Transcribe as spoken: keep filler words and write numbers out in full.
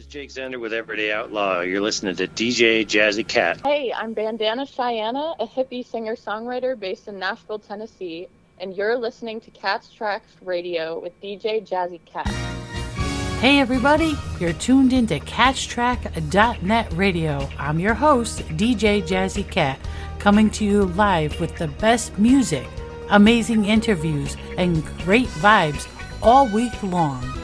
is Jake Zander with Everyday Outlaw. You're listening to D J Jazzy Cat. Hey, I'm Bandana Cheyenne, a hippie singer-songwriter based in Nashville, Tennessee, and you're listening to Cat's Tracks Radio with D J Jazzy Cat. Hey everybody, you're tuned into catch track dot net radio. I'm your host, D J Jazzy Cat, coming to you live with the best music, amazing interviews, and great vibes all week long.